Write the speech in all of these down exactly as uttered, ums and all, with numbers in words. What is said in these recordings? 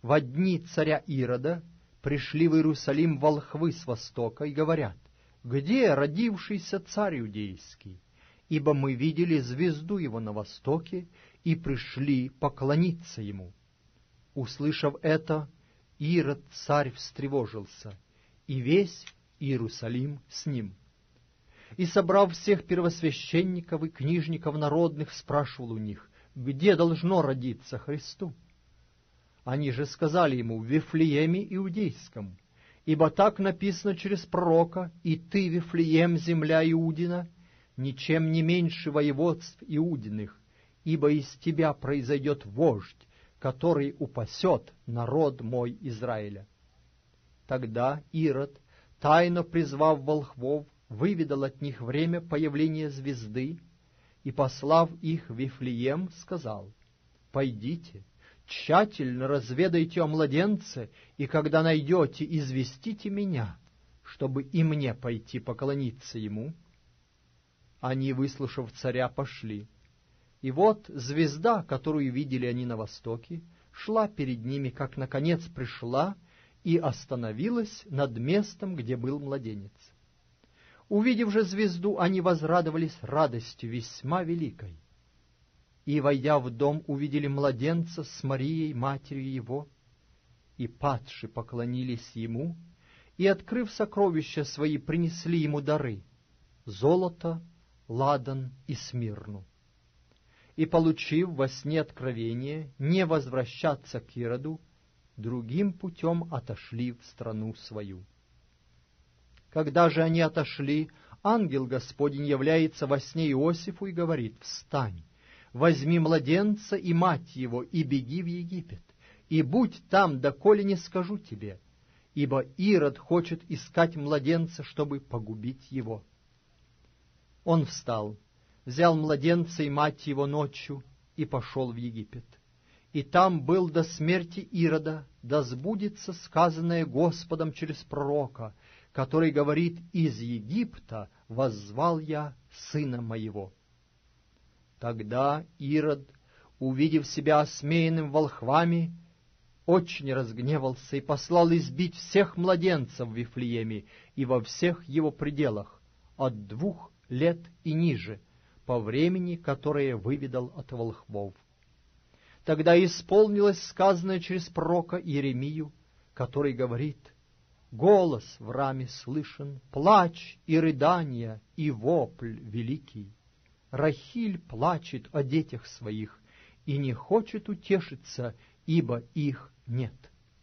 во дни царя Ирода пришли в Иерусалим волхвы с востока и говорят: «Где родившийся царь иудейский? Ибо мы видели звезду его на востоке и пришли поклониться ему». Услышав это, Ирод царь встревожился, и весь Иерусалим с ним. И, собрав всех первосвященников и книжников народных, спрашивал у них: где должно родиться Христу? Они же сказали ему: в Вифлееме Иудейском, ибо так написано через пророка: «И ты, Вифлеем, земля Иудина, ничем не меньше воеводств Иудиных, ибо из тебя произойдет вождь, который упасет народ мой Израиля». Тогда Ирод, тайно призвав волхвов, выведал от них время появления звезды, и, послав их в Вифлеем, сказал: «Пойдите, тщательно разведайте о младенце, и когда найдете, известите меня, чтобы и мне пойти поклониться ему». Они, выслушав царя, пошли. И вот звезда, которую видели они на востоке, шла перед ними, как наконец пришла, и остановилась над местом, где был младенец. Увидев же звезду, они возрадовались радостью весьма великой. И, войдя в дом, увидели младенца с Марией, матерью его, и падши поклонились ему, и, открыв сокровища свои, принесли ему дары — золото, ладан и смирну. И, получив во сне откровение не возвращаться к Ироду, другим путем отошли в страну свою. Когда же они отошли, ангел Господень является во сне Иосифу и говорит: «Встань, возьми младенца и мать его, и беги в Египет, и будь там, доколе не скажу тебе, ибо Ирод хочет искать младенца, чтобы погубить его». Он встал, взял младенца и мать его ночью и пошел в Египет. И там был до смерти Ирода, да сбудется сказанное Господом через пророка, который говорит: «Из Египта воззвал я сына моего». Тогда Ирод, увидев себя осмеянным волхвами, очень разгневался и послал избить всех младенцев в Вифлееме и во всех его пределах, от двух лет и ниже, по времени, которое выведал от волхвов. Тогда исполнилось сказанное через пророка Иеремию, который говорит: «Голос в раме слышен, плач и рыдания, и вопль великий. Рахиль плачет о детях своих и не хочет утешиться, ибо их нет».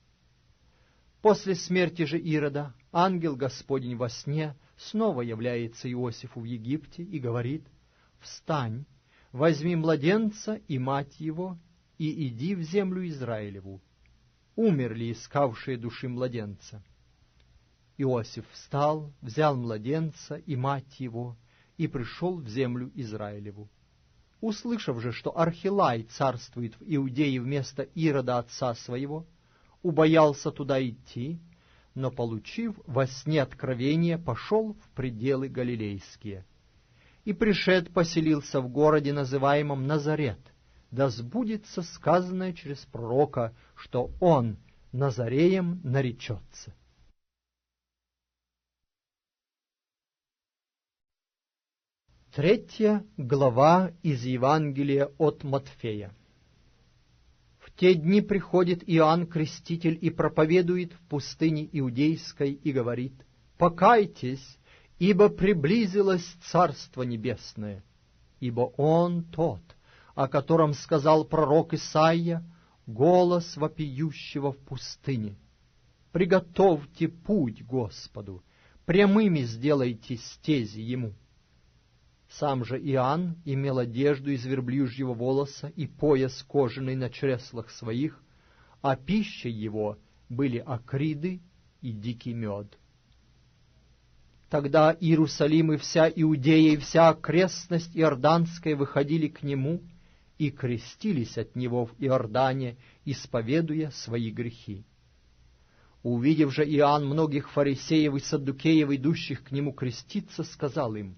После смерти же Ирода ангел Господень во сне снова является Иосифу в Египте и говорит: «Встань, возьми младенца и мать его, и иди в землю Израилеву. Умерли искавшие души младенца». Иосиф встал, взял младенца и мать его, и пришел в землю Израилеву. Услышав же, что Архилай царствует в Иудее вместо Ирода отца своего, убоялся туда идти, но, получив во сне откровение, пошел в пределы галилейские. И пришед поселился в городе, называемом Назарет, да сбудется сказанное через пророка, что он Назареем наречется. Третья глава из Евангелия от Матфея. В те дни приходит Иоанн Креститель и проповедует в пустыне Иудейской и говорит: «Покайтесь, ибо приблизилось Царство Небесное, ибо Он тот, о котором сказал пророк Исаия, голос вопиющего в пустыне: приготовьте путь Господу, прямыми сделайте стези Ему». Сам же Иоанн имел одежду из верблюжьего волоса и пояс кожаный на чреслах своих, а пищей его были акриды и дикий мед. Тогда Иерусалим и вся Иудея и вся окрестность Иорданская выходили к нему и крестились от него в Иордане, исповедуя свои грехи. Увидев же Иоанн многих фарисеев и саддукеев, идущих к нему креститься, сказал им: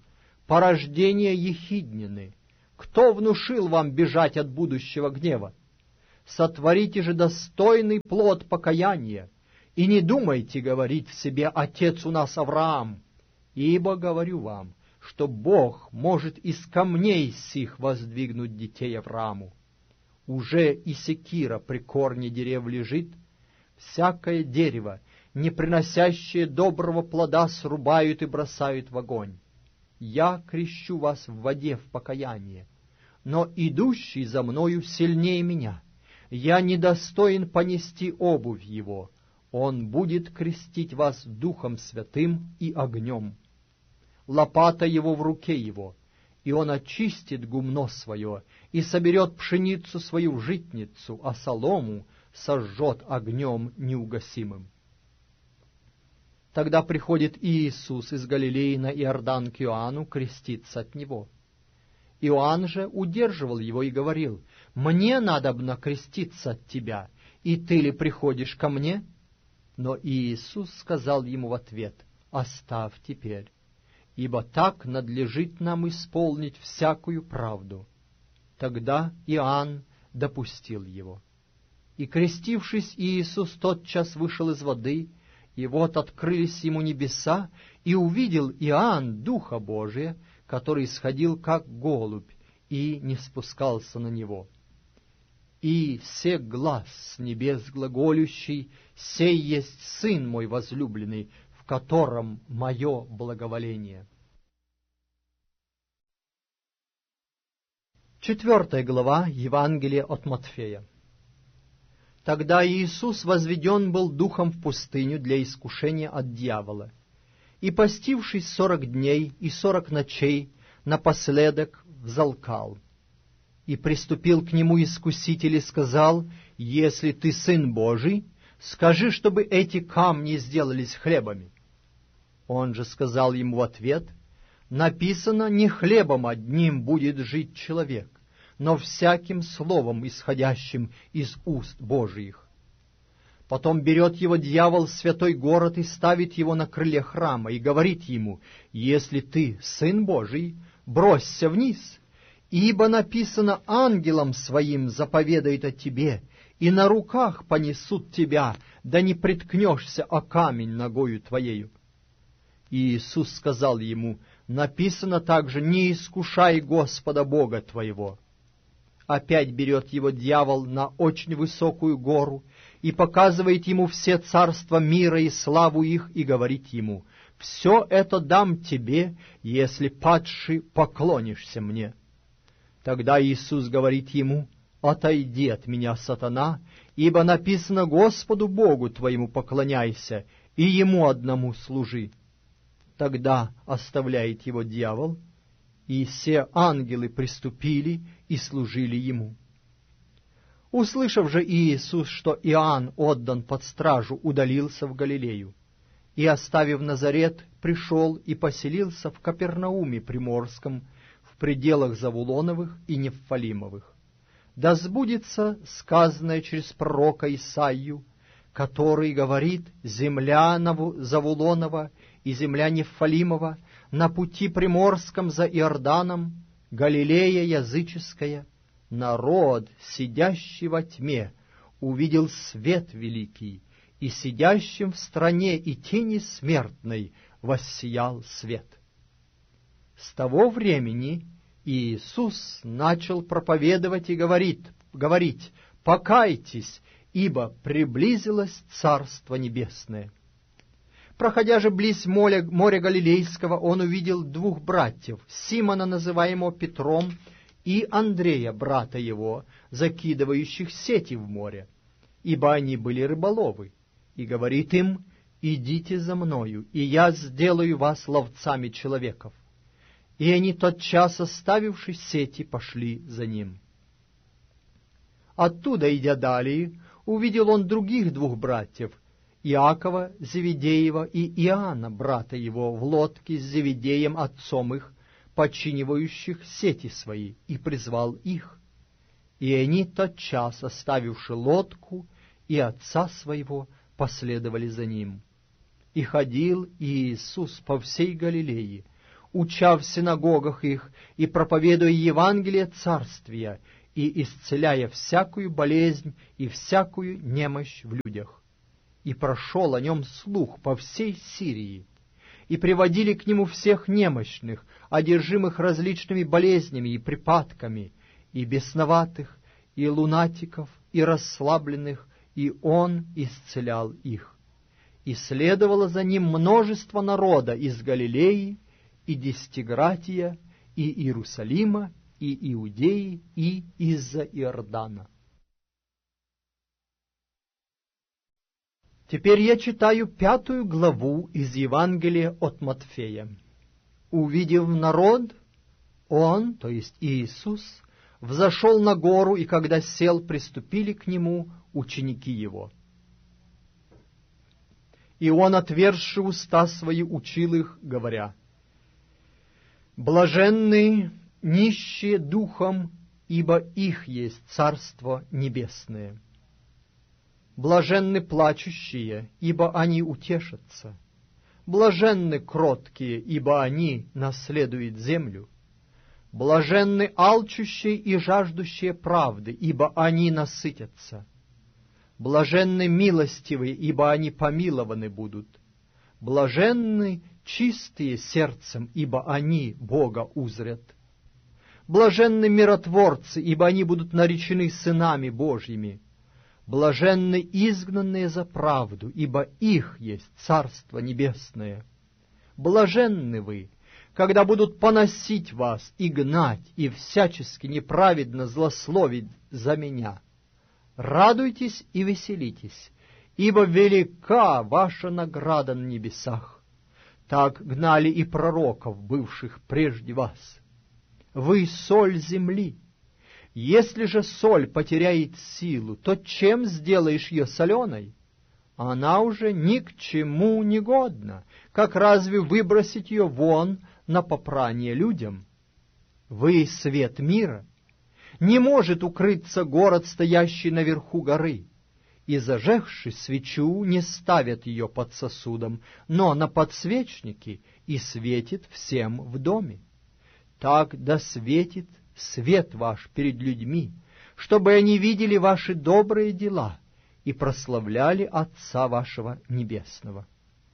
«Порождение ехиднины! Кто внушил вам бежать от будущего гнева? сотворите же достойный плод покаяния, и не думайте говорить в себе: «Отец у нас Авраам», ибо говорю вам, что Бог может из камней сих воздвигнуть детей Аврааму. Уже и секира при корне дерев лежит, всякое дерево, не приносящее доброго плода, срубают и бросают в огонь. Я крещу вас в воде в покаяние, но идущий за мною сильнее меня. Я недостоин понести обувь его. Он будет крестить вас Духом Святым и огнем. Лопата его в руке его, и он очистит гумно свое, и соберет пшеницу свою в житницу, а солому сожжет огнем неугасимым. Тогда приходит Иисус из Галилеи на Иордан к Иоанну креститься от него. Иоанн же удерживал его и говорил: «Мне надобно креститься от тебя, и ты ли приходишь ко мне?» Но Иисус сказал ему в ответ: «Оставь теперь, ибо так надлежит нам исполнить всякую правду». Тогда Иоанн допустил его. И, крестившись, Иисус тотчас вышел из воды, и вот открылись ему небеса, и увидел Иоанн Духа Божия, который сходил как голубь, и не спускался на него. И се глас с небес глаголющий: «Сей есть Сын мой возлюбленный, в котором мое благоволение». Четвертая глава Евангелия от Матфея. Тогда Иисус возведен был духом в пустыню для искушения от дьявола. И, постившись сорок дней и сорок ночей, напоследок взалкал. И приступил к нему искуситель и сказал: «Если ты Сын Божий, скажи, чтобы эти камни сделались хлебами». Он же сказал ему в ответ: «Написано, не хлебом одним будет жить человек, но всяким словом, исходящим из уст Божиих». Потом берет его дьявол в святой город и ставит его на крыле храма, и говорит ему: «Если ты Сын Божий, бросься вниз, ибо написано: ангелам своим заповедает о тебе, и на руках понесут тебя, да не приткнешься о камень ногою твоею». И Иисус сказал ему: «Написано также: не искушай Господа Бога твоего». Опять берет его дьявол на очень высокую гору и показывает ему все царства мира и славу их, и говорит ему: «Все это дам тебе, если, падши, поклонишься мне». Тогда Иисус говорит ему: «Отойди от меня, сатана, ибо написано: Господу Богу твоему поклоняйся, и Ему одному служи». Тогда оставляет его дьявол, и все ангелы приступили и служили ему. Услышав же Иисус, что Иоанн отдан под стражу, удалился в Галилею, и, оставив Назарет, пришел и поселился в Капернауме Приморском, в пределах Завулоновых и Неффалимовых. Да сбудется сказанное через пророка Исаию, который говорит: «Земля Завулонова и земля Неффалимова на пути Приморском за Иорданом, Галилея языческая, народ, сидящий во тьме, увидел свет великий, и сидящим в стране и тени смертной воссиял свет». С того времени Иисус начал проповедовать и говорит, говорить: «Покайтесь, ибо приблизилось Царство Небесное». Проходя же близ моря, моря Галилейского, он увидел двух братьев, Симона, называемого Петром, и Андрея, брата его, закидывающих сети в море, ибо они были рыболовы, и говорит им: «Идите за мною, и я сделаю вас ловцами человеков». И они, тотчас оставивши сети, пошли за ним. Оттуда, идя далее, увидел он других двух братьев, Иакова Зеведеева и Иоанна, брата его, в лодке с Зеведеем, отцом их, починивающих сети свои, и призвал их. И они, тотчас оставивши лодку и отца своего, последовали за ним. И ходил Иисус по всей Галилее, уча в синагогах их и проповедуя Евангелие Царствия, и исцеляя всякую болезнь и всякую немощь в людях. И прошел о нем слух по всей Сирии, и приводили к нему всех немощных, одержимых различными болезнями и припадками, и бесноватых, и лунатиков, и расслабленных, и он исцелял их. И следовало за ним множество народа из Галилеи, и Десятигратия, и Иерусалима, и Иудеи, и из-за Иордана. Теперь я читаю пятую главу из Евангелия от Матфея. «Увидев народ, он, то есть Иисус, взошел на гору, и когда сел, приступили к нему ученики его. И он, отверзши уста свои, учил их, говоря: блаженны нищие духом, ибо их есть Царство Небесное. Блаженны плачущие, ибо они утешатся. Блаженны кроткие, ибо они наследуют землю. Блаженны алчущие и жаждущие правды, ибо они насытятся. Блаженны милостивые, ибо они помилованы будут. Блаженны чистые сердцем, ибо они Бога узрят. Блаженны миротворцы, ибо они будут наречены сынами Божьими. Блаженны изгнанные за правду, ибо их есть Царство Небесное. Блаженны вы, когда будут поносить вас и гнать, и всячески неправедно злословить за меня. Радуйтесь и веселитесь, ибо велика ваша награда на небесах. Так гнали и пророков, бывших прежде вас. Вы соль земли. Если же соль потеряет силу, то чем сделаешь ее соленой? Она уже ни к чему не годна, как разве выбросить ее вон на попрание людям? Вы свет мира. Не может укрыться город, стоящий наверху горы. И, зажегши свечу, не ставят ее под сосудом, но на подсвечнике, и светит всем в доме. Так да светит свет ваш перед людьми, чтобы они видели ваши добрые дела и прославляли Отца вашего Небесного.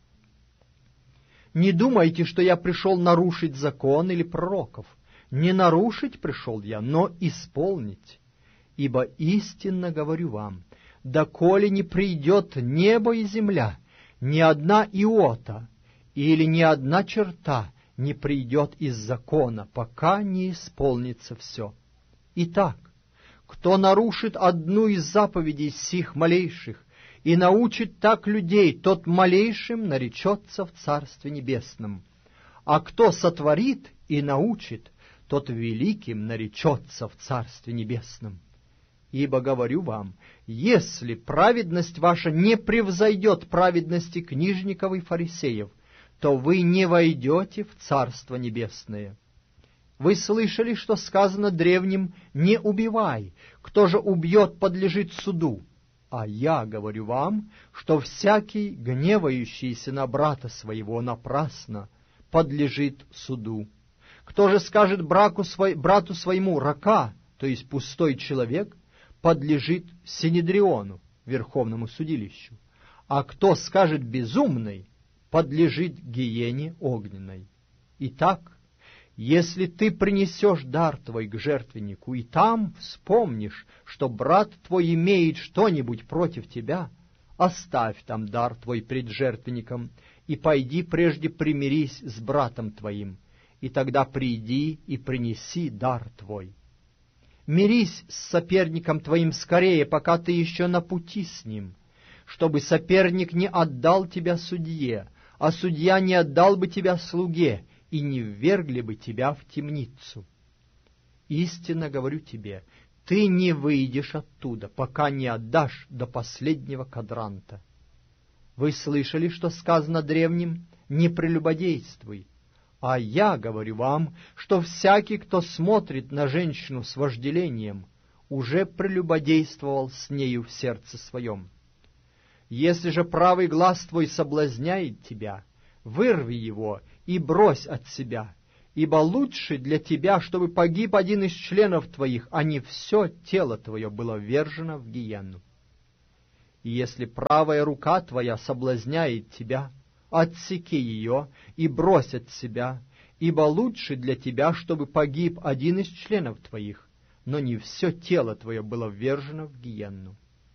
Не думайте, что я пришел нарушить закон или пророков. Не нарушить пришел я, но исполнить. Ибо истинно говорю вам, доколе не придет небо и земля, ни одна иота или ни одна черта не придет из закона, пока не исполнится все. Итак, кто нарушит одну из заповедей сих малейших и научит так людей, тот малейшим наречется в Царстве Небесном. А кто сотворит и научит, тот великим наречется в Царстве Небесном. Ибо говорю вам, если праведность ваша не превзойдет праведности книжников и фарисеев, то вы не войдете в Царство Небесное. Вы слышали, что сказано древним: «Не убивай, кто же убьет, подлежит суду». А я говорю вам, что всякий, гневающийся на брата своего напрасно, подлежит суду. Кто же скажет браку свой, брату своему «рака», то есть пустой человек, подлежит Синедриону, верховному судилищу. А кто скажет «безумный», подлежит гиене огненной. Итак, если ты принесешь дар твой к жертвеннику, и там вспомнишь, что брат твой имеет что-нибудь против тебя, оставь там дар твой пред жертвенником, и пойди прежде примирись с братом твоим, и тогда приди и принеси дар твой. Мирись с соперником твоим скорее, пока ты еще на пути с ним, чтобы соперник не отдал тебя судье, а судья не отдал бы тебя слуге, и не ввергли бы тебя в темницу. Истинно говорю тебе, ты не выйдешь оттуда, пока не отдашь до последнего кадранта. Вы слышали, что сказано древним: «Не прелюбодействуй». А я говорю вам, что всякий, кто смотрит на женщину с вожделением, уже прелюбодействовал с нею в сердце своем. Если же правый глаз твой соблазняет тебя, вырви его и брось от себя, ибо лучше для тебя, чтобы погиб один из членов твоих, а не все тело твое было ввержено в гиенну. И если правая рука твоя соблазняет тебя, отсеки ее и брось от себя, ибо лучше для тебя, чтобы погиб один из членов твоих, но не все тело твое было ввержено в гиенну.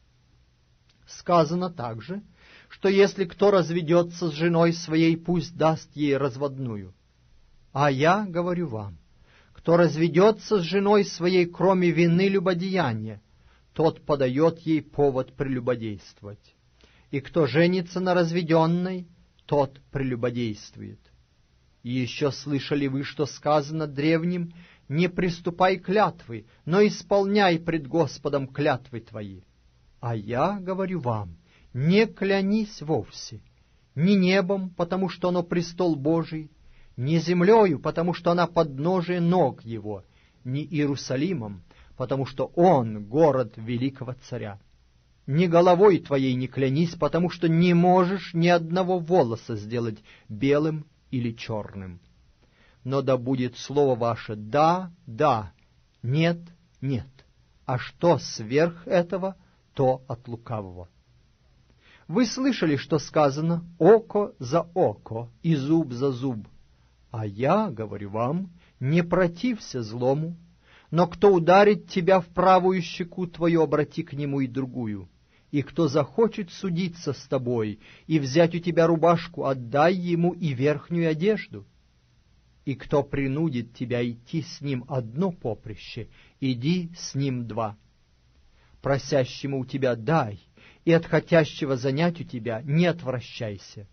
Сказано также, что если кто разведется с женой своей, пусть даст ей разводную. А я говорю вам, кто разведется с женой своей, кроме вины любодеяния, тот подает ей повод прелюбодействовать. И кто женится на разведенной, тот прелюбодействует. И еще слышали вы, что сказано древним: не приступай клятвы, но исполняй пред Господом клятвы твои. А я говорю вам, не клянись вовсе, ни небом, потому что оно престол Божий, ни землею, потому что она подножие ног его, ни Иерусалимом, потому что он город великого царя. Ни головой твоей не клянись, потому что не можешь ни одного волоса сделать белым или черным. Но да будет слово ваше «да», «да», «нет», «нет», а что сверх этого, то от лукавого. Вы слышали, что сказано «око за око и зуб за зуб», а я говорю вам, не протився злому, но кто ударит тебя в правую щеку твою, обрати к нему и другую. И кто захочет судиться с тобой и взять у тебя рубашку, отдай ему и верхнюю одежду. И кто принудит тебя идти с ним одно поприще, иди с ним два. Просящему у тебя дай, и от хотящего занять у тебя не отвращайся.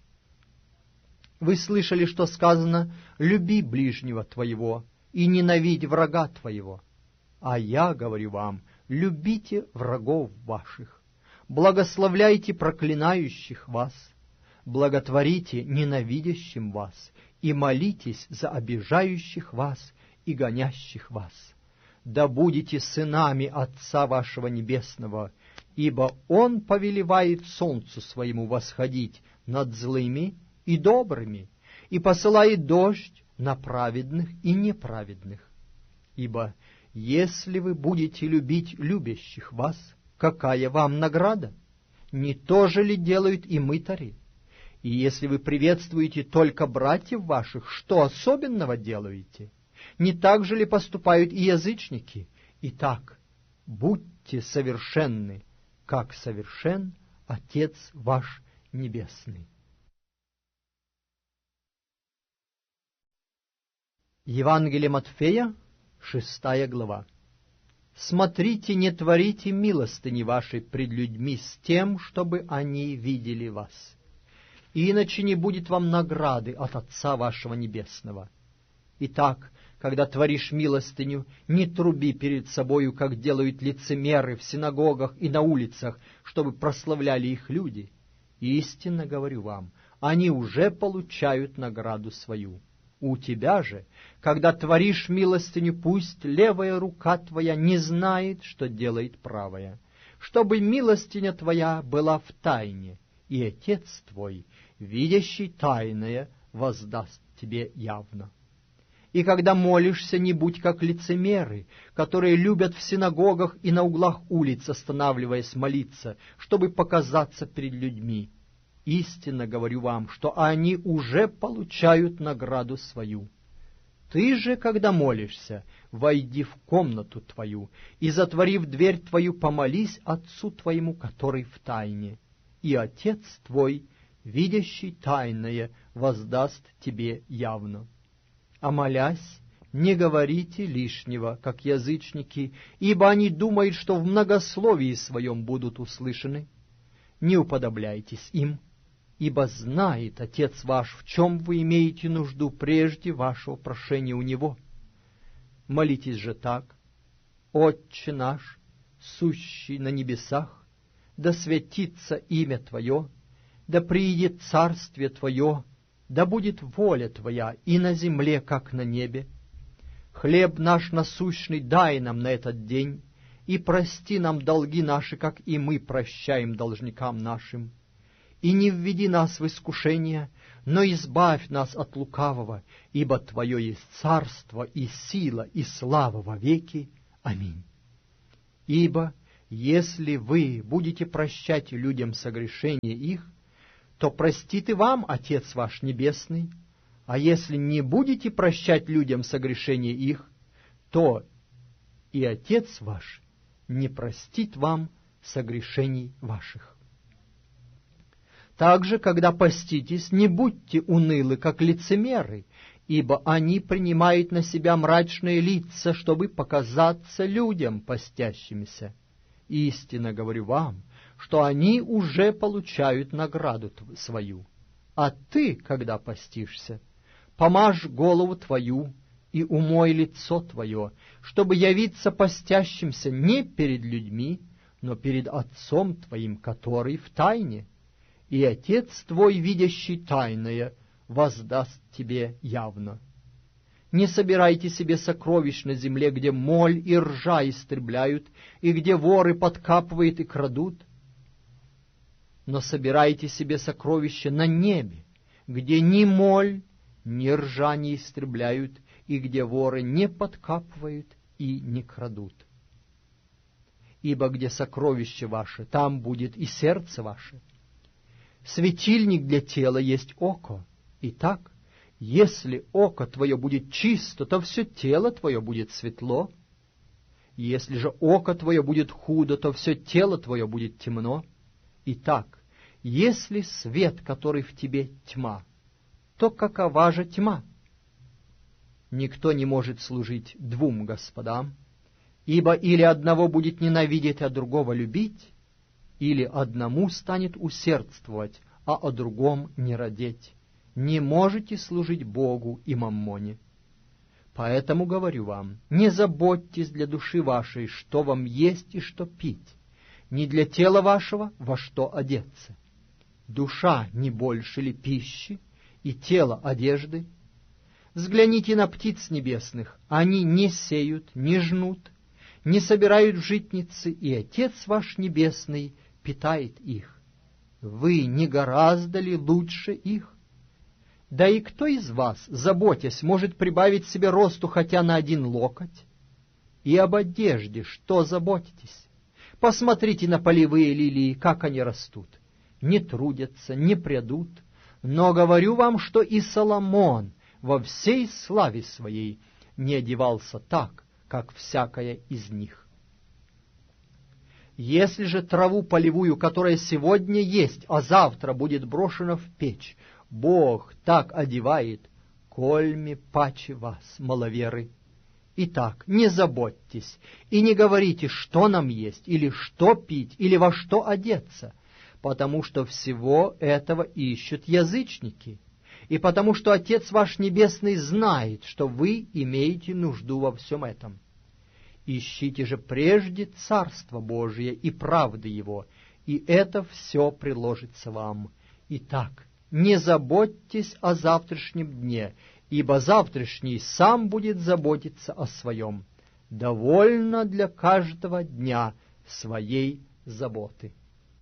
Вы слышали, что сказано «люби ближнего твоего и ненавидь врага твоего». А я говорю вам, любите врагов ваших, благословляйте проклинающих вас, благотворите ненавидящим вас и молитесь за обижающих вас и гонящих вас. Да будете сынами Отца вашего Небесного, ибо Он повелевает солнцу своему восходить над злыми и добрыми, и посылает дождь на праведных и неправедных. Ибо если вы будете любить любящих вас, какая вам награда? Не то же ли делают и мытари? И если вы приветствуете только братьев ваших, что особенного делаете? Не так же ли поступают и язычники? Итак, будьте совершенны, как совершен Отец ваш Небесный. Евангелие Матфея, шестая глава. «Смотрите, не творите милостыни вашей пред людьми с тем, чтобы они видели вас. Иначе не будет вам награды от Отца вашего Небесного. Итак, когда творишь милостыню, не труби перед собою, как делают лицемеры в синагогах и на улицах, чтобы прославляли их люди. Истинно говорю вам, они уже получают награду свою. У тебя же, когда творишь милостыню, пусть левая рука твоя не знает, что делает правая, чтобы милостыня твоя была в тайне, и Отец твой, видящий тайное, воздаст тебе явно. И когда молишься, не будь как лицемеры, которые любят в синагогах и на углах улиц, останавливаясь молиться, чтобы показаться перед людьми. Истинно говорю вам, что они уже получают награду свою. Ты же, когда молишься, войди в комнату твою, и, затворив дверь твою, помолись Отцу твоему, который в тайне, и Отец твой, видящий тайное, воздаст тебе явно. А молясь, не говорите лишнего, как язычники, ибо они думают, что в многословии своем будут услышаны. Не уподобляйтесь им, ибо знает Отец ваш, в чем вы имеете нужду прежде вашего прошения у Него. Молитесь же так: Отче наш, сущий на небесах, да святится имя Твое, да приидет царствие Твое, да будет воля Твоя и на земле, как на небе. Хлеб наш насущный дай нам на этот день, и прости нам долги наши, как и мы прощаем должникам нашим. и не введи нас в искушение, но избавь нас от лукавого, ибо Твое есть царство и сила и слава во веки. Аминь. Ибо если вы будете прощать людям согрешения их, то простит и вам Отец ваш Небесный, а если не будете прощать людям согрешения их, то и Отец ваш не простит вам согрешений ваших. Также, когда поститесь, не будьте унылы, как лицемеры, ибо они принимают на себя мрачные лица, чтобы показаться людям постящимися. Истинно говорю вам, что они уже получают награду свою. А ты, когда постишься, помажь голову твою и умой лицо твое, чтобы явиться постящимся не перед людьми, но перед Отцом твоим, который в тайне. И Отец твой, видящий тайное, воздаст тебе явно. Не собирайте себе сокровищ на земле, где моль и ржа истребляют, и где воры подкапывают и крадут, но собирайте себе сокровища на небе, где ни моль, ни ржа не истребляют, и где воры не подкапывают и не крадут. Ибо где сокровище ваше, там будет и сердце ваше. Светильник для тела есть око. Итак, если око твое будет чисто, то все тело твое будет светло. Если же око твое будет худо, то все тело твое будет темно. Итак, если свет, который в тебе тьма, то какова же тьма? Никто не может служить двум господам, ибо или одного будет ненавидеть, а другого любить, или одному станет усердствовать, а о другом не радеть. Не можете служить Богу и маммоне. Поэтому говорю вам, не заботьтесь для души вашей, что вам есть и что пить, ни для тела вашего, во что одеться. Душа не больше ли пищи, и тело одежды? Взгляните на птиц небесных, они не сеют, не жнут, не собирают в житницы, и Отец ваш Небесный питает их. Вы не гораздо ли лучше их? Да и кто из вас, заботясь, может прибавить себе росту хотя на один локоть? И об одежде что заботитесь? Посмотрите на полевые лилии, как они растут. Не трудятся, не прядут. Но говорю вам, что и Соломон во всей славе своей не одевался так, как всякая из них. Если же траву полевую, которая сегодня есть, а завтра будет брошена в печь, Бог так одевает, кольми паче вас, маловеры. Итак, не заботьтесь и не говорите, что нам есть, или что пить, или во что одеться, потому что всего этого ищут язычники, и потому что Отец ваш Небесный знает, что вы имеете нужду во всем этом. Ищите же прежде Царство Божие и правды Его, и это все приложится вам. Итак, не заботьтесь о завтрашнем дне, ибо завтрашний сам будет заботиться о своем. Довольно для каждого дня своей заботы.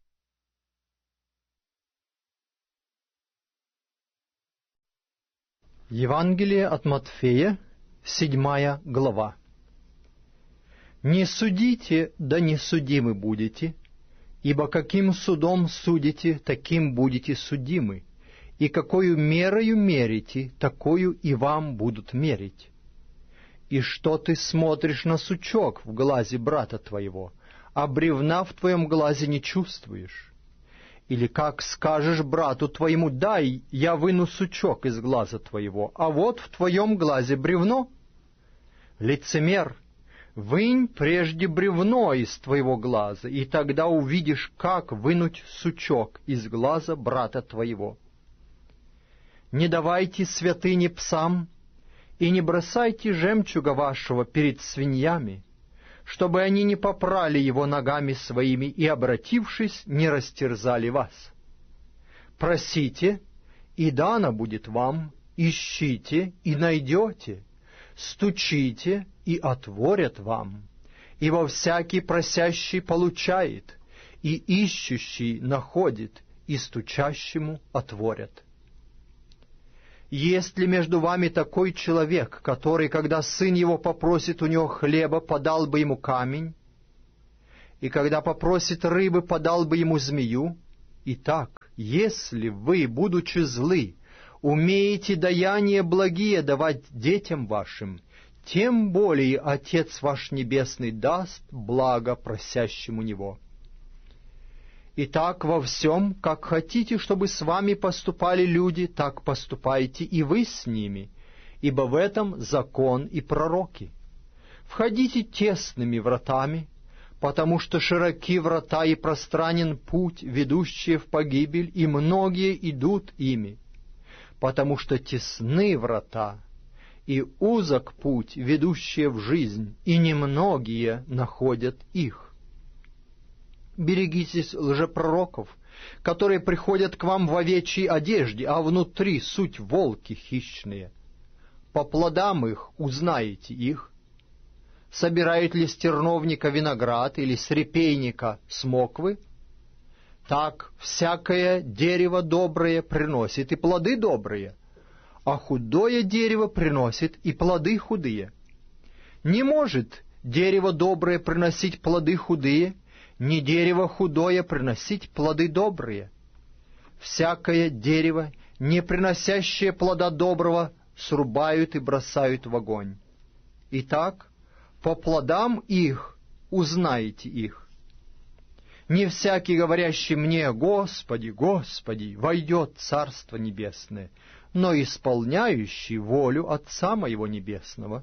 Евангелие от Матфея, седьмая глава. «Не судите, да не судимы будете, ибо каким судом судите, таким будете судимы, и какою мерою мерите, такою и вам будут мерить. И что ты смотришь на сучок в глазе брата твоего, а бревна в твоем глазе не чувствуешь? Или как скажешь брату твоему: дай, я выну сучок из глаза твоего, а вот в твоем глазе бревно? Лицемер, вынь прежде бревно из твоего глаза, и тогда увидишь, как вынуть сучок из глаза брата твоего. Не давайте святыни псам, и не бросайте жемчуга вашего перед свиньями, чтобы они не попрали его ногами своими и, обратившись, не растерзали вас. Просите, и дано будет вам, ищите, и найдете, стучите, и отворят вам, ибо всякий просящий получает, и ищущий находит, и стучащему отворят. Есть ли между вами такой человек, который, когда сын его попросит у него хлеба, подал бы ему камень, и когда попросит рыбы, подал бы ему змею? Итак, если вы, будучи злы, умеете даяния благие давать детям вашим, тем более Отец ваш Небесный даст благо просящему Него. Итак, во всем, как хотите, чтобы с вами поступали люди, так поступайте и вы с ними, ибо в этом закон и пророки. Входите тесными вратами, потому что широки врата и пространен путь, ведущий в погибель, и многие идут ими, потому что тесны врата, и узок путь, ведущий в жизнь, и немногие находят их. Берегитесь лжепророков, которые приходят к вам в овечьей одежде, а внутри суть волки хищные. По плодам их узнаете их. Собирают ли с терновника виноград или с репейника смоквы? Так всякое дерево доброе приносит и плоды добрые, а худое дерево приносит и плоды худые. Не может дерево доброе приносить плоды худые, ни дерево худое приносить плоды добрые. Всякое дерево, не приносящее плода доброго, срубают и бросают в огонь. Итак, по плодам их узнаете их. Не всякий, говорящий мне: Господи, Господи, войдет в Царство Небесное, но исполняющий волю Отца моего Небесного.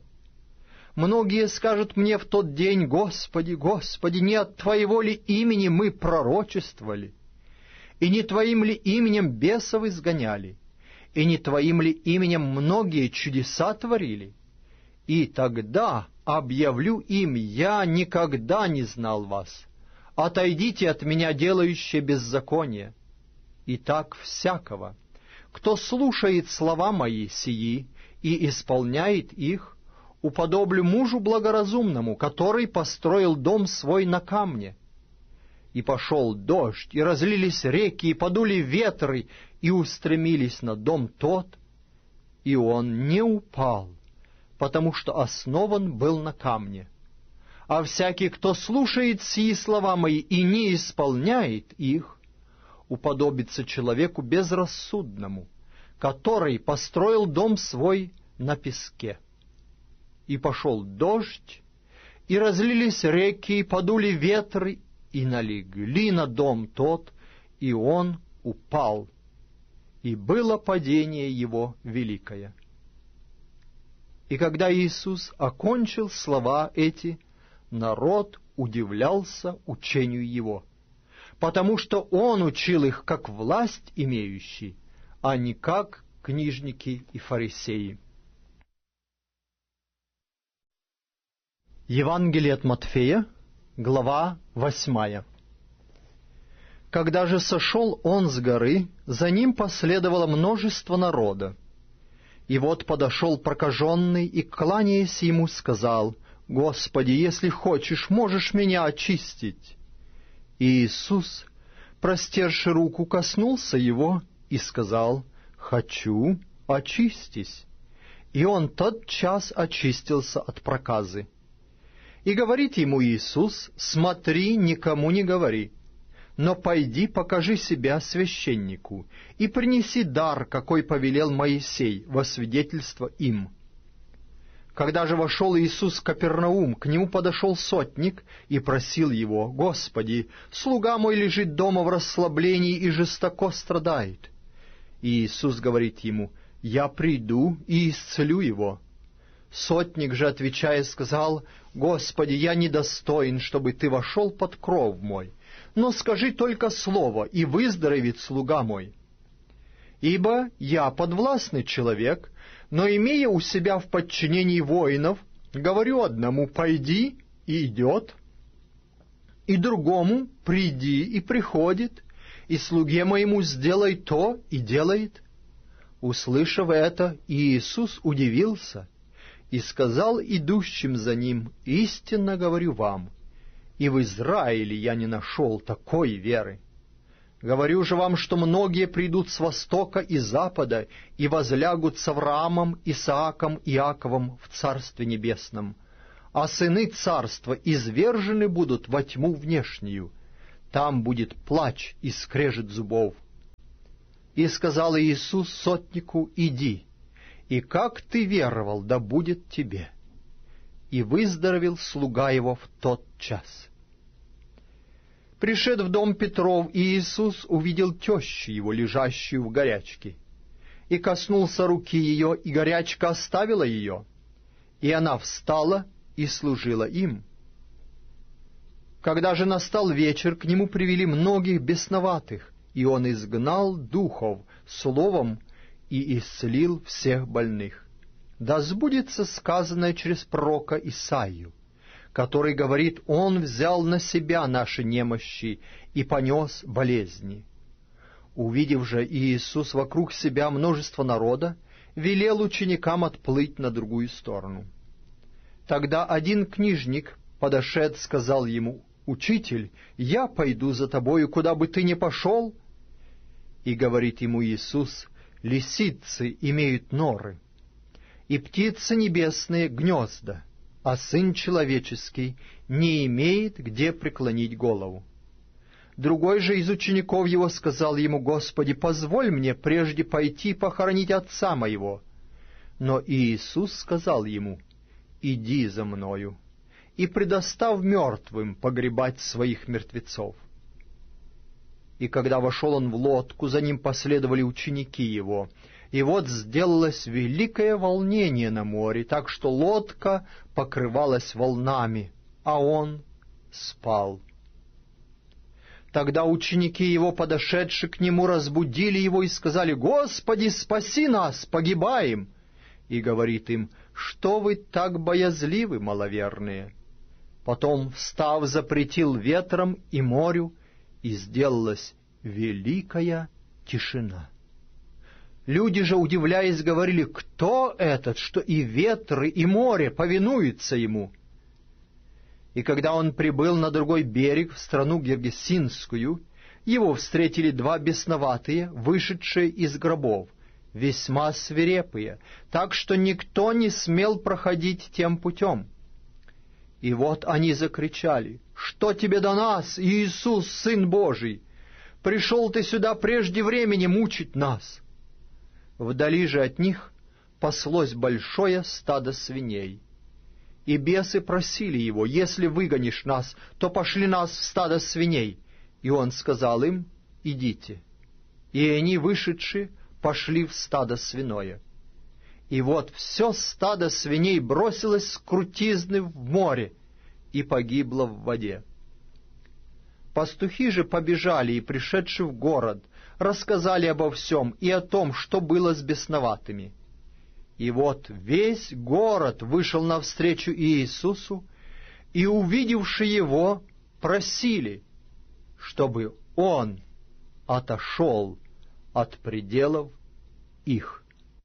Многие скажут мне в тот день: Господи, Господи, не от Твоего ли имени мы пророчествовали? И не Твоим ли именем бесов изгоняли? И не Твоим ли именем многие чудеса творили? И тогда объявлю им: я никогда не знал вас. Отойдите от меня, делающие беззаконие. Итак, всякого, кто слушает слова мои сии и исполняет их, уподоблю мужу благоразумному, который построил дом свой на камне. И пошел дождь, и разлились реки, и подули ветры, и устремились на дом тот, и он не упал, потому что основан был на камне. А всякий, кто слушает сии слова мои и не исполняет их, уподобится человеку безрассудному, который построил дом свой на песке. И пошел дождь, и разлились реки, и подули ветры, и налегли на дом тот, и он упал, и было падение его великое. И когда Иисус окончил слова эти, народ удивлялся учению его, потому что он учил их как власть имеющий, а не как книжники и фарисеи. Евангелие от Матфея, глава восьмая. Когда же сошел он с горы, за ним последовало множество народа. И вот подошел прокаженный и, кланяясь ему, сказал: «Господи, если хочешь, можешь меня очистить». И Иисус, простерши руку, коснулся его и сказал: «Хочу, очистись». И он тотчас очистился от проказы. И говорит ему Иисус: «Смотри, никому не говори, но пойди, покажи себя священнику, и принеси дар, какой повелел Моисей, во свидетельство им». Когда же вошел Иисус в Капернаум, к нему подошел сотник и просил его: «Господи, слуга мой лежит дома в расслаблении и жестоко страдает». И Иисус говорит ему: «Я приду и исцелю его». Сотник же, отвечая, сказал: «Господи, я недостоин, чтобы Ты вошел под кров мой, но скажи только слово, и выздоровеет слуга мой. Ибо я подвластный человек, но, имея у себя в подчинении воинов, говорю одному: пойди, и идет, и другому: приди, и приходит, и слуге моему: сделай то, и делает». Услышав это, Иисус удивился и сказал идущим за ним: «Истинно говорю вам, и в Израиле я не нашел такой веры». Говорю же вам, что многие придут с востока и запада и возлягут с Авраамом, Исааком и Иаковом в Царстве Небесном, а сыны царства извержены будут во тьму внешнюю, там будет плач и скрежет зубов. И сказал Иисус сотнику: иди, и как ты веровал, да будет тебе. И выздоровел слуга его в тот час. Пришед в дом Петров, Иисус увидел тещу его, лежащую в горячке, и коснулся руки ее, и горячка оставила ее, и она встала и служила им. Когда же настал вечер, к нему привели многих бесноватых, и он изгнал духов словом и исцелил всех больных. Да сбудется сказанное через пророка Исаию, который говорит: «Он взял на себя наши немощи и понес болезни». Увидев же Иисус вокруг себя множество народа, велел ученикам отплыть на другую сторону. Тогда один книжник, подошед, сказал ему: «Учитель, я пойду за тобою, куда бы ты ни пошел». И говорит ему Иисус: «Лисицы имеют норы, и птицы небесные гнезда, а Сын Человеческий не имеет где преклонить голову». Другой же из учеников его сказал ему: «Господи, позволь мне прежде пойти похоронить отца моего». Но Иисус сказал ему: «Иди за мною, и предостав мертвым погребать своих мертвецов». И когда вошел он в лодку, за ним последовали ученики его. И вот сделалось великое волнение на море, так что лодка покрывалась волнами, а он спал. Тогда ученики его, подошедшие к нему, разбудили его и сказали: «Господи, спаси нас, погибаем!» И говорит им: «Что вы так боязливы, маловерные?» Потом, встав, запретил ветром и морю, и сделалась великая тишина. Люди же, удивляясь, говорили: «Кто этот, что и ветры, и море повинуются ему?» И когда он прибыл на другой берег, в страну Гергесинскую, его встретили два бесноватые, вышедшие из гробов, весьма свирепые, так что никто не смел проходить тем путем. И вот они закричали: «Что тебе до нас, Иисус, Сын Божий? Пришел ты сюда прежде времени мучить нас!» Вдали же от них паслось большое стадо свиней. И бесы просили его: «Если выгонишь нас, то пошли нас в стадо свиней». И он сказал им: «Идите». И они, вышедши, пошли в стадо свиное. И вот все стадо свиней бросилось с крутизны в море и погибло в воде. Пастухи же побежали и, пришедши в город, рассказали обо всем и о том, что было с бесноватыми. И вот весь город вышел навстречу Иисусу, и, увидевши его, просили, чтобы он отошел от пределов их.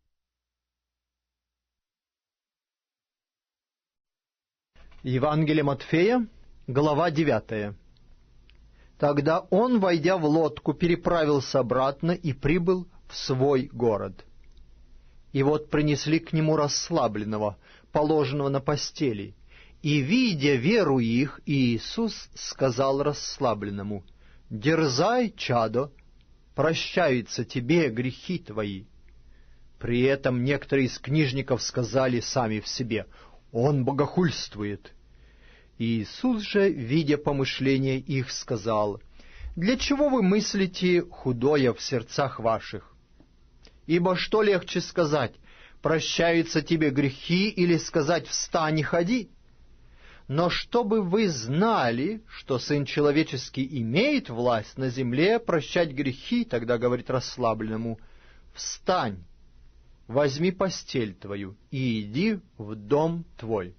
Евангелие Матфея, глава девятая. Тогда он, войдя в лодку, переправился обратно и прибыл в свой город. И вот принесли к нему расслабленного, положенного на постели, и, видя веру их, Иисус сказал расслабленному: «Дерзай, чадо, прощаются тебе грехи твои». При этом некоторые из книжников сказали сами в себе: «Он богохульствует». Иисус же, видя помышления их, сказал: «Для чего вы мыслите худое в сердцах ваших? Ибо что легче сказать: прощаются тебе грехи, или сказать: встань и ходи? Но чтобы вы знали, что Сын Человеческий имеет власть на земле прощать грехи, тогда говорит расслабленному: встань, возьми постель твою и иди в дом твой».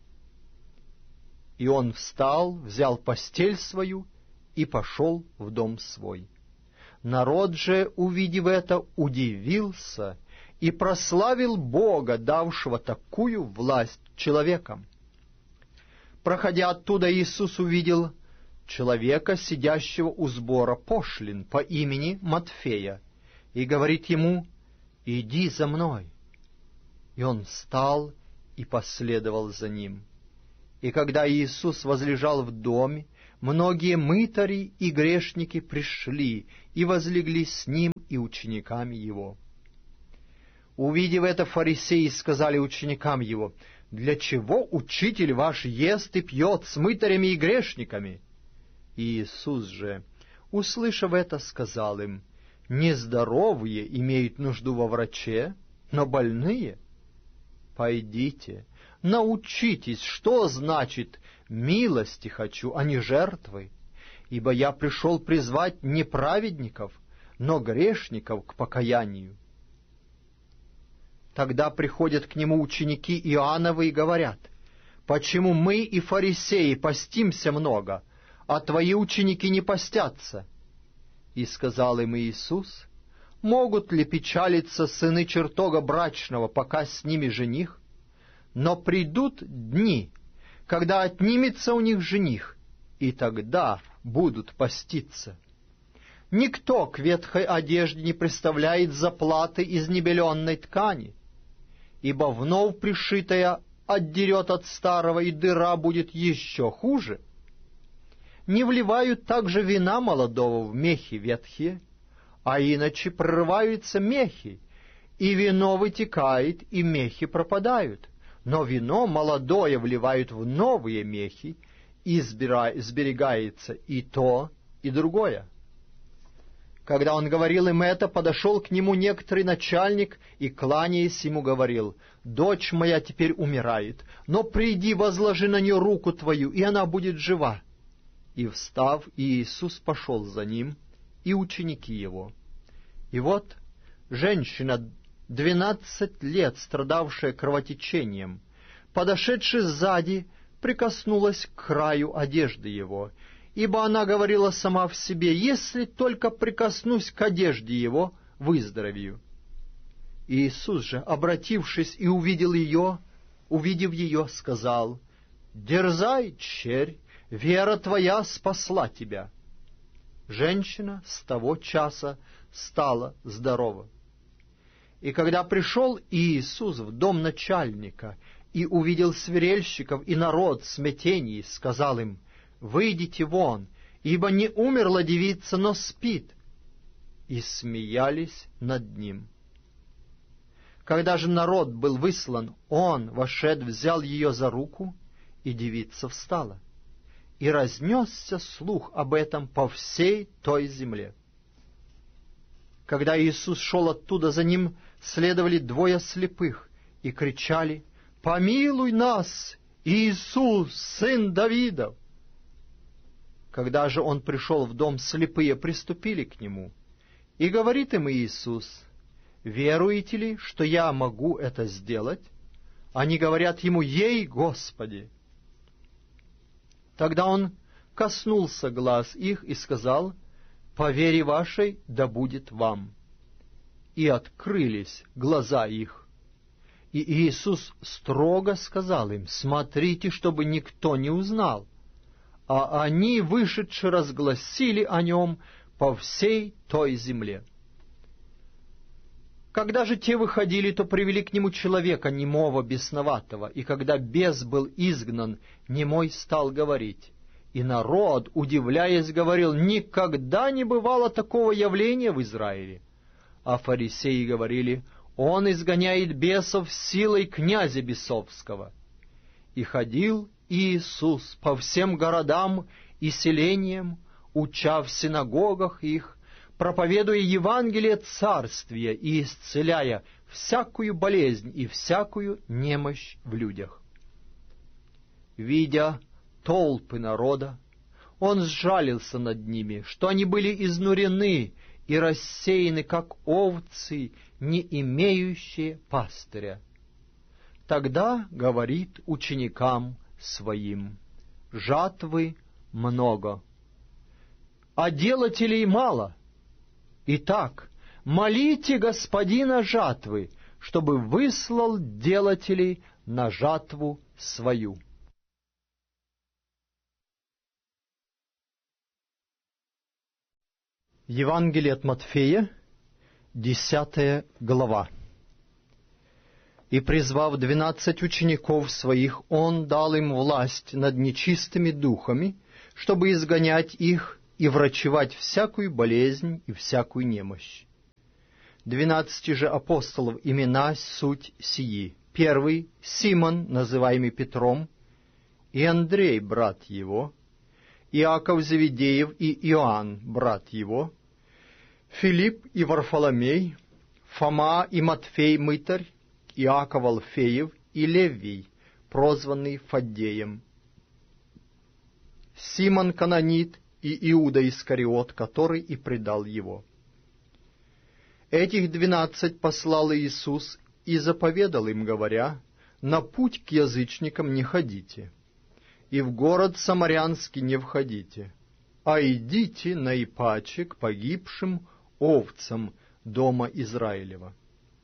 И он встал, взял постель свою и пошел в дом свой. Народ же, увидев это, удивился и прославил Бога, давшего такую власть человекам. Проходя оттуда, Иисус увидел человека, сидящего у сбора пошлин по имени Матфея, и говорит ему: «Иди за мной». И он встал и последовал за ним. И когда Иисус возлежал в доме, многие мытари и грешники пришли и возлегли с ним и учениками его. Увидев это, фарисеи сказали ученикам его: «Для чего учитель ваш ест и пьет с мытарями и грешниками?» И Иисус же, услышав это, сказал им: «Нездоровые имеют нужду во враче, но больные. Пойдите, научитесь, что значит «милости хочу, а не жертвы», ибо я пришел призвать не праведников, но грешников к покаянию». Тогда приходят к нему ученики Иоанновы и говорят: «Почему мы и фарисеи постимся много, а твои ученики не постятся?» И сказал им Иисус: «Могут ли печалиться сыны чертога брачного, пока с ними жених? Но придут дни, когда отнимется у них жених, и тогда будут поститься. Никто к ветхой одежде не приставляет заплаты из небеленной ткани, ибо вновь пришитая отдерет от старого, и дыра будет еще хуже. Не вливают также вина молодого в мехи ветхие, а иначе прорываются мехи, и вино вытекает, и мехи пропадают. Но вино молодое вливают в новые мехи, и сберегается и то, и другое». Когда он говорил им это, подошел к нему некоторый начальник и, кланяясь ему, говорил: «Дочь моя теперь умирает, но приди, возложи на нее руку твою, и она будет жива». И, встав, Иисус пошел за ним, и ученики его. И вот женщина, двенадцать лет страдавшая кровотечением, подошедши сзади, прикоснулась к краю одежды его, ибо она говорила сама в себе: «Если только прикоснусь к одежде его, выздоровею». Иисус же, обратившись и увидел ее, увидев ее, сказал: «Дерзай, черь, вера твоя спасла тебя». Женщина с того часа стала здорова. И когда пришел Иисус в дом начальника и увидел свирельщиков и народ в смятении, сказал им: «Выйдите вон, ибо не умерла девица, но спит». И смеялись над ним. Когда же народ был выслан, он, вошед, взял ее за руку, и девица встала. И разнесся слух об этом по всей той земле. Когда Иисус шел оттуда, за ним следовали двое слепых и кричали: «Помилуй нас, Иисус, сын Давидов!» Когда же он пришел в дом, слепые приступили к нему, и говорит им Иисус: «Веруете ли, что я могу это сделать?» Они говорят ему: «Ей, Господи!» Тогда он коснулся глаз их и сказал: «По вере вашей да будет вам». И открылись глаза их. И Иисус строго сказал им: «Смотрите, чтобы никто не узнал». А они, вышедши, разгласили о нем по всей той земле. Когда же те выходили, то привели к нему человека немого, бесноватого, и когда бес был изгнан, немой стал говорить. И народ, удивляясь, говорил: «Никогда не бывало такого явления в Израиле». А фарисеи говорили: «Он изгоняет бесов силой князя бесовского». И ходил Иисус по всем городам и селениям, уча в синагогах их, проповедуя Евангелие Царствия и исцеляя всякую болезнь и всякую немощь в людях. Видя толпы народа, он сжалился над ними, что они были изнурены и рассеяны, как овцы, не имеющие пастыря. Тогда говорит ученикам своим: «Жатвы много, а делателей мало. Итак, молите Господина жатвы, чтобы выслал делателей на жатву свою». Евангелие от Матфея, десятая глава. «И, призвав двенадцать учеников своих, Он дал им власть над нечистыми духами, чтобы изгонять их и врачевать всякую болезнь и всякую немощь. Двенадцати же апостолов имена суть сии. Первый — Симон, называемый Петром, и Андрей, брат его, Иаков Зеведеев и Иоанн, брат его, Филипп и Варфоломей, Фома и Матфей мытарь, Иаков Алфеев и Левий, прозванный Фаддеем, Симон Кананит и Иуда Искариот, который и предал его. Этих двенадцать послал Иисус и заповедал им, говоря: «На путь к язычникам не ходите, и в город Самарянский не входите, а идите наипаче к погибшим овцам дома Израилева.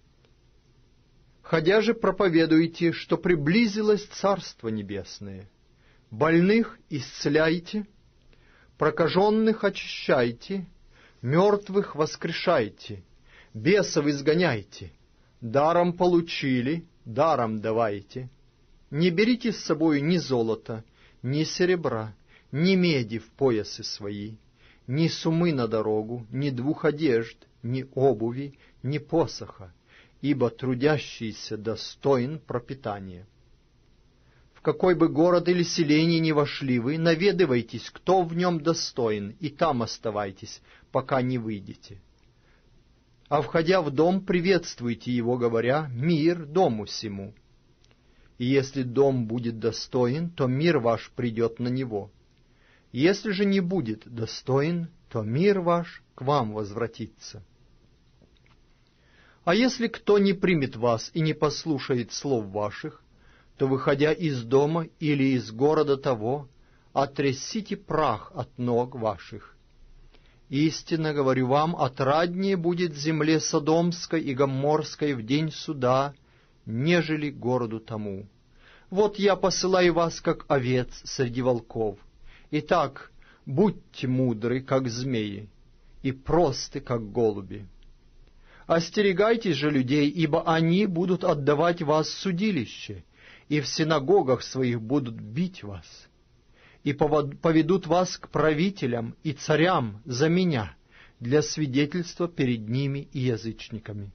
Ходя же проповедуйте, что приблизилось Царство Небесное. Больных исцеляйте, прокаженных очищайте, мертвых воскрешайте, бесов изгоняйте, даром получили, даром давайте. Не берите с собой ни золота, ни серебра, ни меди в поясы свои, ни сумы на дорогу, ни двух одежд, ни обуви, ни посоха, ибо трудящийся достоин пропитания. В какой бы город или селение ни вошли вы, наведывайтесь, кто в нем достоин, и там оставайтесь, пока не выйдете. А входя в дом, приветствуйте его, говоря: мир дому сему. И если дом будет достоин, то мир ваш придет на него. Если же не будет достоин, то мир ваш к вам возвратится. А если кто не примет вас и не послушает слов ваших, то, выходя из дома или из города того, отрясите прах от ног ваших. Истинно говорю вам, отраднее будет земле Содомской и Гоморской в день суда, нежели городу тому. Вот я посылаю вас, как овец среди волков. Итак, будьте мудры, как змеи, и просты, как голуби. Остерегайтесь же людей, ибо они будут отдавать вас в судилище, и в синагогах своих будут бить вас, и поведут вас к правителям и царям за меня, для свидетельства перед ними и язычниками.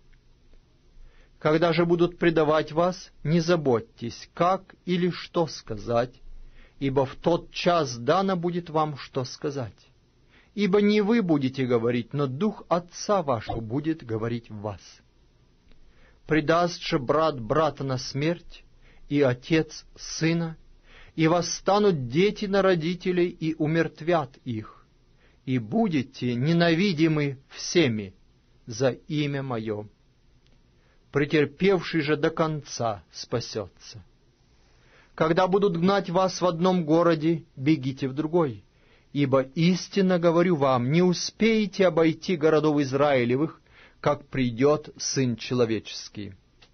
Когда же будут предавать вас, не заботьтесь, как или что сказать, ибо в тот час дано будет вам, что сказать. Ибо не вы будете говорить, но Дух Отца вашего будет говорить в вас. Предаст же брат брата на смерть, и отец сына, и восстанут дети на родителей, и умертвят их, и будете ненавидимы всеми за имя Мое. Претерпевший же до конца спасется. Когда будут гнать вас в одном городе, бегите в другой, ибо истинно говорю вам, не успеете обойти городов Израилевых, как придет Сын Человеческий.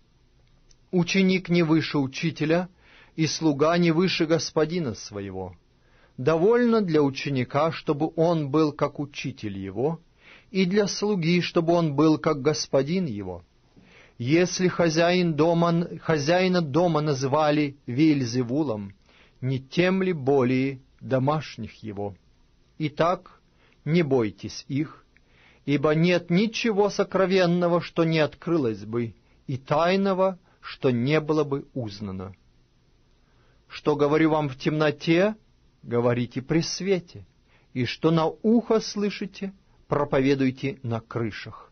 Ученик не выше учителя, и слуга не выше господина своего. Довольно для ученика, чтобы он был как учитель его, и для слуги, чтобы он был как господин его. Если хозяин дома, хозяина дома называли Веельзевулом, не тем ли более домашних его? Итак, не бойтесь их, ибо нет ничего сокровенного, что не открылось бы, и тайного, что не было бы узнано. Что говорю вам в темноте, говорите при свете, и что на ухо слышите, проповедуйте на крышах.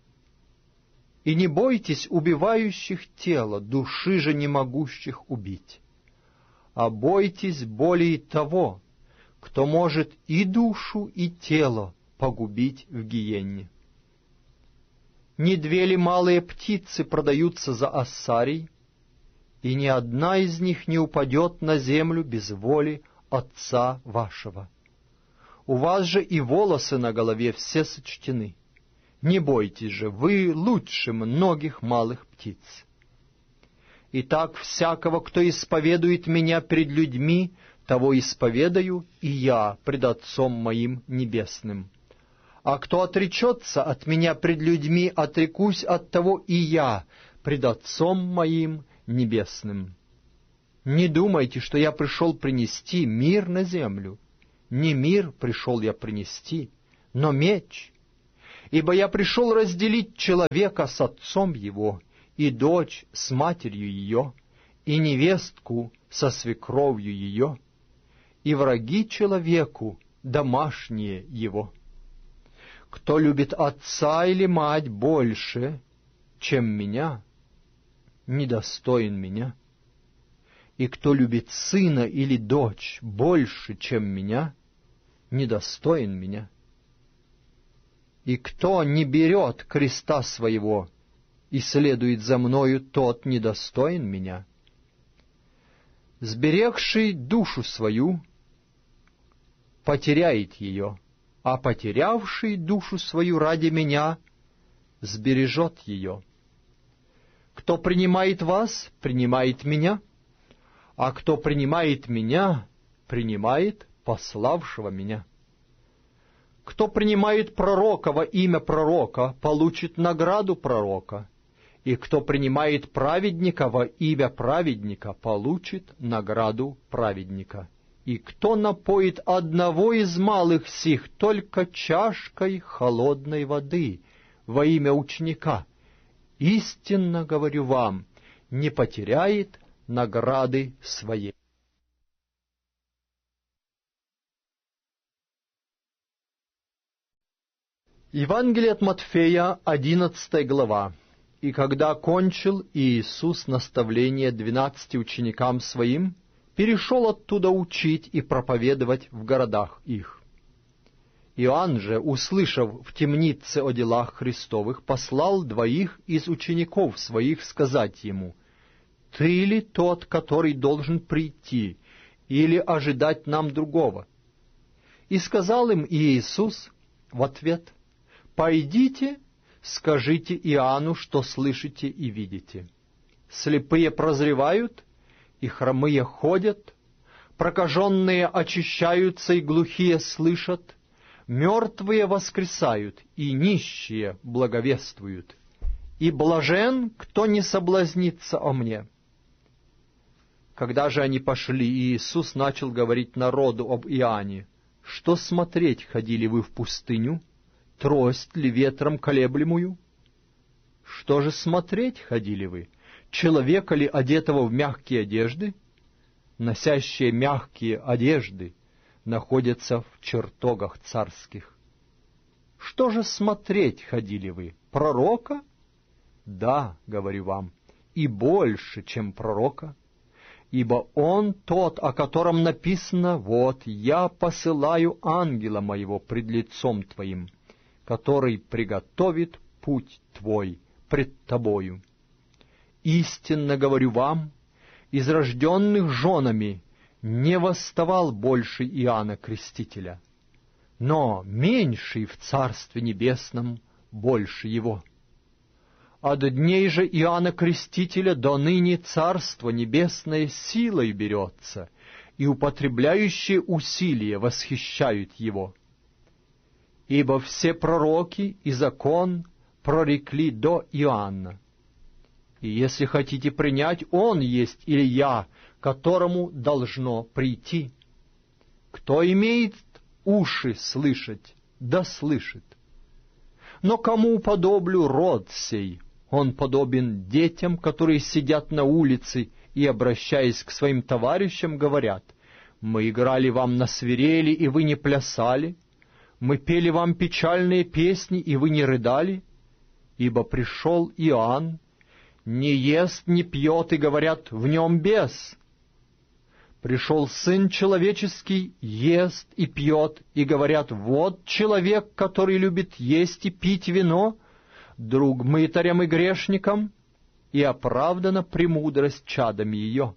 И не бойтесь убивающих тело, души же не могущих убить, а бойтесь более того, кто может и душу, и тело погубить в гиенне. Не две ли малые птицы продаются за ассарий, и ни одна из них не упадет на землю без воли Отца вашего? У вас же и волосы на голове все сочтены. Не бойтесь же, вы лучше многих малых птиц. Итак, всякого, кто исповедует Меня пред людьми, того исповедаю и Я пред Отцом Моим Небесным. А кто отречется от меня пред людьми, отрекусь от того и я пред Отцом моим небесным. Не думайте, что я пришел принести мир на землю. Не мир пришел я принести, но меч. Ибо я пришел разделить человека с отцом его, и дочь с матерью ее, и невестку со свекровью ее, и враги человеку домашние его. Кто любит отца или мать больше, чем меня, недостоин меня. И кто любит сына или дочь больше, чем меня, недостоин меня. И кто не берет креста своего и следует за мною, тот недостоин меня. Сберегший душу свою потеряет ее, а потерявший душу свою ради меня сбережет ее. Кто принимает вас, принимает меня, а кто принимает меня, принимает пославшего меня. Кто принимает пророка во имя пророка, получит награду пророка, и кто принимает праведника во имя праведника, получит награду праведника. И кто напоит одного из малых сих только чашкой холодной воды во имя ученика, истинно говорю вам, не потеряет награды своей. Евангелие от Матфея, одиннадцатая глава. И когда кончил Иисус наставление двенадцати ученикам Своим, перешел оттуда учить и проповедовать в городах их. Иоанн же, услышав в темнице о делах Христовых, послал двоих из учеников Своих сказать ему: «Ты ли тот, который должен прийти, или ожидать нам другого?» И сказал им Иисус в ответ: «Пойдите, скажите Иоанну, что слышите и видите. Слепые прозревают, и хромые ходят, прокаженные очищаются, и глухие слышат, мертвые воскресают, и нищие благовествуют. И блажен, кто не соблазнится о мне». Когда же они пошли, Иисус начал говорить народу об Иоанне: «Что смотреть ходили вы в пустыню? Трость ли ветром колеблемую? Что же смотреть ходили вы? Человека ли, одетого в мягкие одежды? Носящие мягкие одежды находятся в чертогах царских. Что же смотреть ходили вы? Пророка? Да, говорю вам, и больше, чем пророка. Ибо он тот, о котором написано: «Вот я посылаю ангела моего пред лицом твоим, который приготовит путь твой пред тобою. Истинно говорю вам, из рожденных женами не восставал больше Иоанна Крестителя, но меньший в Царстве Небесном больше его. От дней же Иоанна Крестителя до ныне Царство Небесное силой берется, и употребляющие усилия восхищают его. Ибо все пророки и закон прорекли до Иоанна. И если хотите принять, он есть Илья, которому должно прийти. Кто имеет уши слышать, да слышит. Но кому уподоблю род сей? Он подобен детям, которые сидят на улице и, обращаясь к своим товарищам, говорят: «Мы играли вам на свирели, и вы не плясали. Мы пели вам печальные песни, и вы не рыдали. Ибо пришел Иоанн, не ест, не пьет, и говорят: в нем бес. Пришел Сын Человеческий, ест и пьет, и говорят: вот человек, который любит есть и пить вино, друг мытарям и грешникам, и оправдана премудрость чадами ее».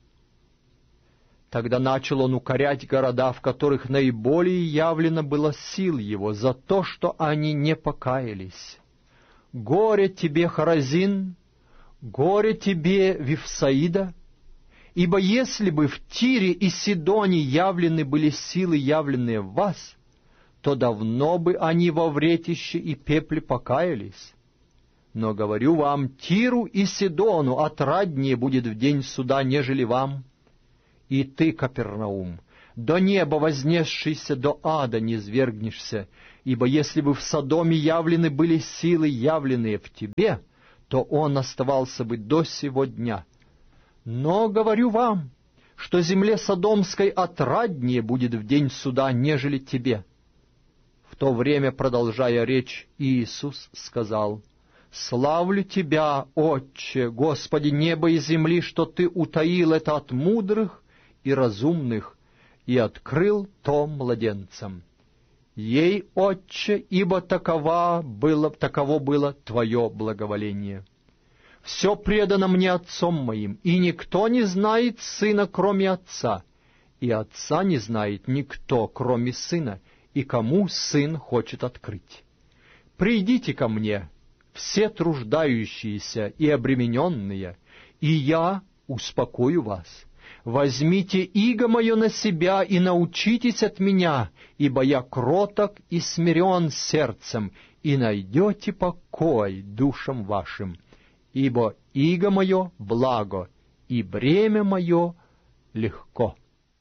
Тогда начал он укорять города, в которых наиболее явлено было сил его, за то, что они не покаялись. «Горе тебе, Хоразин! Горе тебе, Вифсаида! Ибо если бы в Тире и Сидоне явлены были силы, явленные в вас, то давно бы они во вретище и пепле покаялись. Но говорю вам, Тиру и Сидону отраднее будет в день суда, нежели вам. И ты, Капернаум, до неба вознесшийся, до ада не свергнешься, ибо если бы в Содоме явлены были силы, явленные в тебе, то он оставался бы до сего дня. Но говорю вам, что земле Содомской отраднее будет в день суда, нежели тебе». В то время, продолжая речь, Иисус сказал: «Славлю Тебя, Отче, Господи неба и земли, что Ты утаил это от мудрых и разумных и открыл то младенцам. Ей, Отче, ибо таково было, таково было Твое благоволение. Все предано мне Отцом моим, и никто не знает Сына, кроме Отца, и Отца не знает никто, кроме Сына, и кому Сын хочет открыть. Придите ко мне, все труждающиеся и обремененные, и я успокою вас. Возьмите иго мое на себя и научитесь от меня, ибо я кроток и смирен сердцем, и найдете покой душам вашим. Ибо иго мое благо, и бремя мое легко».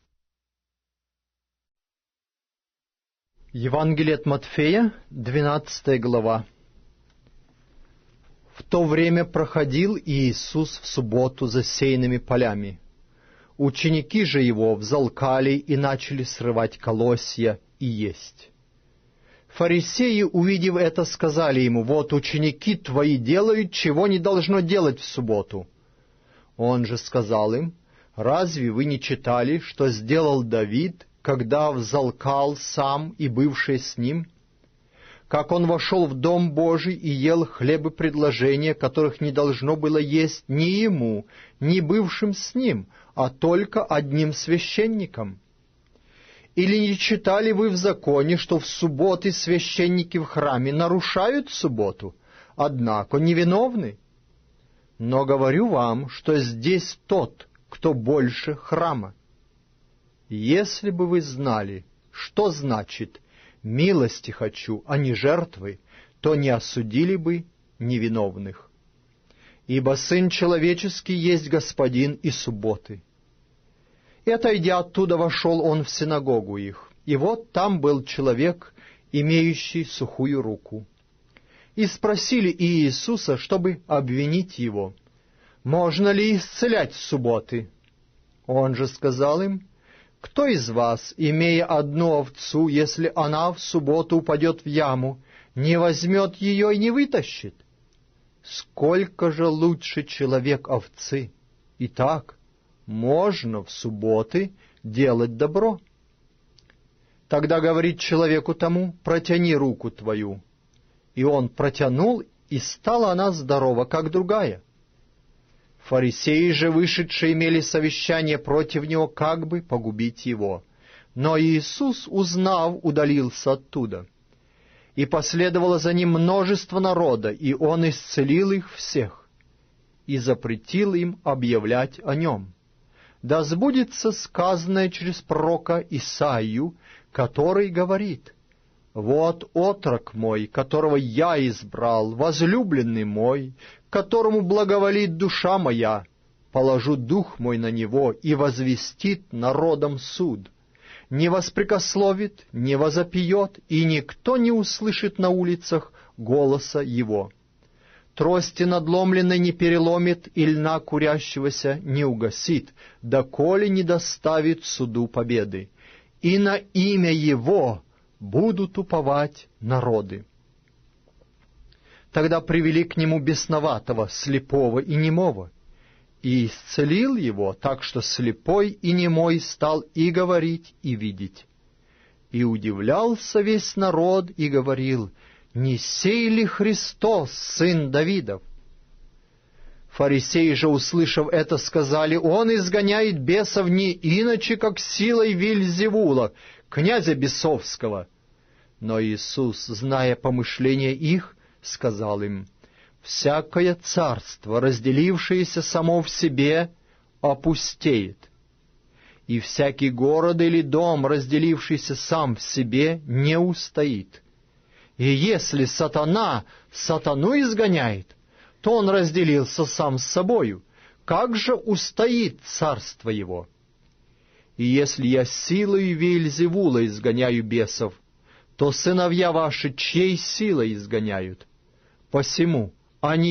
Евангелие от Матфея, двенадцатая глава. В то время проходил Иисус в субботу засеянными полями. Ученики же его взалкали и начали срывать колосья и есть. Фарисеи, увидев это, сказали ему: «Вот ученики твои делают, чего не должно делать в субботу». Он же сказал им: «Разве вы не читали, что сделал Давид, когда взалкал сам и бывшие с ним? Как он вошел в дом Божий и ел хлебы предложения, которых не должно было есть ни ему, ни бывшим с ним, а только одним священникам? Или не читали вы в законе, что в субботы священники в храме нарушают субботу, однако невиновны? Но говорю вам, что здесь тот, кто больше храма. Если бы вы знали, что значит «милости хочу, а не жертвы», то не осудили бы невиновных. Ибо Сын Человеческий есть Господин и субботы». И, отойдя оттуда, вошел он в синагогу их, и вот там был человек, имеющий сухую руку. И спросили Иисуса, чтобы обвинить его: «Можно ли исцелять в субботы?» Он же сказал им: «Кто из вас, имея одну овцу, если она в субботу упадет в яму, не возьмет ее и не вытащит? Сколько же лучше человек овцы! Итак, можно в субботы делать добро». Тогда говорит человеку тому: «Протяни руку твою». И он протянул, и стала она здорова, как другая. Фарисеи же, вышедшие, имели совещание против него, как бы погубить его. Но Иисус, узнав, удалился оттуда. И последовало за ним множество народа, и он исцелил их всех, и запретил им объявлять о нем. Да сбудется сказанное через пророка Исаию, который говорит: «Вот отрок мой, которого я избрал, возлюбленный мой, которому благоволит душа моя, положу дух мой на него, и возвестит народам суд. Не воспрекословит, не возопьет, и никто не услышит на улицах голоса его. Трости надломленной не переломит, и льна курящегося не угасит, доколе не доставит суду победы. И на имя его будут уповать народы». Тогда привели к нему бесноватого, слепого и немого, и исцелил его, так что слепой и немой стал и говорить, и видеть. И удивлялся весь народ и говорил: «Не сей ли Христос, сын Давидов?» Фарисеи же, услышав это, сказали: «Он изгоняет бесов не иначе, как силой Вельзевула, князя бесовского». Но Иисус, зная помышления их, сказал им: «Всякое царство, разделившееся само в себе, опустеет, и всякий город или дом, разделившийся сам в себе, не устоит. И если сатана сатану изгоняет, то он разделился сам с собою. Как же устоит царство его? И если я силой Веельзевула изгоняю бесов, то сыновья ваши чьей силой изгоняют? Посему они